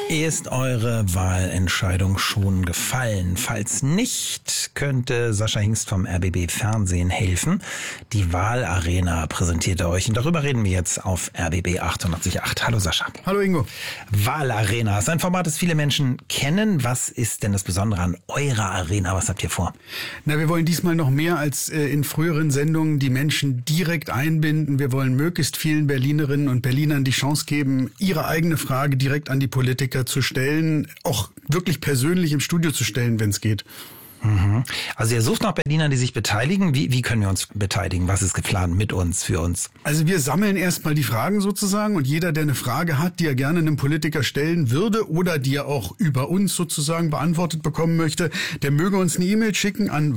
Ist eure Wahlentscheidung schon gefallen? Falls nicht, könnte Sascha Hingst vom RBB Fernsehen helfen. Die Wahlarena präsentiert er euch und darüber reden wir jetzt auf RBB 88.8. Hallo Sascha. Hallo Ingo. Wahlarena ist ein Format, das viele Menschen kennen. Was ist denn das Besondere an eurer Arena? Was habt ihr vor? Wir wollen diesmal noch mehr als in früheren Sendungen die Menschen direkt einbinden. Wir wollen möglichst vielen Berlinerinnen und Berlinern die Chance geben, ihre eigene Frage direkt an die Politiker zu stellen, auch wirklich persönlich im Studio zu stellen, wenn es geht. Also ihr sucht nach Berlinern, die sich beteiligen. Wie können wir uns beteiligen? Was ist geplant mit uns, für uns? Also wir sammeln erstmal die Fragen sozusagen und jeder, der eine Frage hat, die er gerne einem Politiker stellen würde oder die er auch über uns sozusagen beantwortet bekommen möchte, der möge uns eine E-Mail schicken an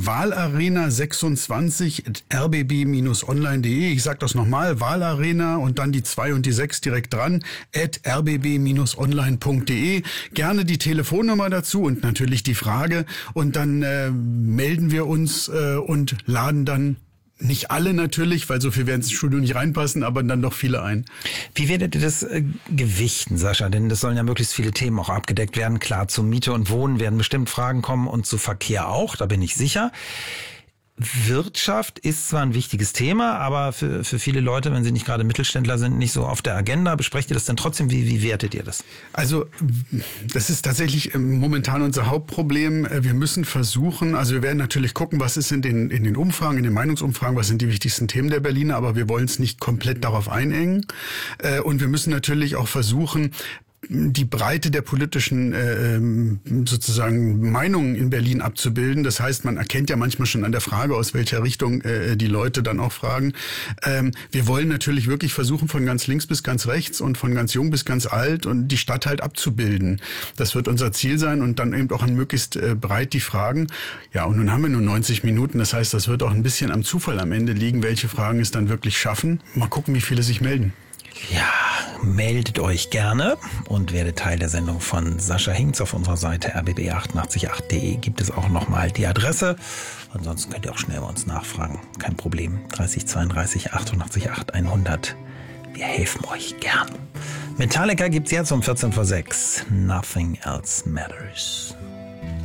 wahlarena26@rbb-online.de. Ich sage das nochmal, Wahlarena und dann die 2 und die 6 direkt dran, @rbb-online.de. Gerne die Telefonnummer dazu und natürlich die Frage und dann melden wir uns und laden dann nicht alle natürlich, weil so viel werden ins Studio nicht reinpassen, aber dann doch viele ein. Wie werdet ihr das gewichten, Sascha? Denn das sollen ja möglichst viele Themen auch abgedeckt werden. Klar, zu Miete und Wohnen werden bestimmt Fragen kommen und zu Verkehr auch, da bin ich sicher. Wirtschaft ist zwar ein wichtiges Thema, aber für viele Leute, wenn sie nicht gerade Mittelständler sind, nicht so auf der Agenda. Besprecht ihr das denn trotzdem? Wie wertet ihr das? Also das ist tatsächlich momentan unser Hauptproblem. Wir müssen versuchen, also wir werden natürlich gucken, was ist in den Umfragen, in den Meinungsumfragen, was sind die wichtigsten Themen der Berliner, aber wir wollen es nicht komplett darauf einengen. Und wir müssen natürlich auch versuchen, die Breite der politischen sozusagen Meinungen in Berlin abzubilden. Das heißt, man erkennt ja manchmal schon an der Frage, aus welcher Richtung die Leute dann auch fragen. Wir wollen natürlich wirklich versuchen, von ganz links bis ganz rechts und von ganz jung bis ganz alt und die Stadt halt abzubilden. Das wird unser Ziel sein und dann eben auch an möglichst breit die Fragen. Ja, und nun haben wir nur 90 Minuten. Das heißt, das wird auch ein bisschen am Zufall am Ende liegen, welche Fragen es dann wirklich schaffen. Mal gucken, wie viele sich melden. Ja, meldet euch gerne und werdet Teil der Sendung von Sascha Hingst. Auf unserer Seite rbb888.de gibt es auch nochmal die Adresse. Ansonsten könnt ihr auch schnell bei uns nachfragen. Kein Problem. 30 32 88 8 100. Wir helfen euch gern. Metallica gibt's jetzt um 14 vor 6. Nothing else matters.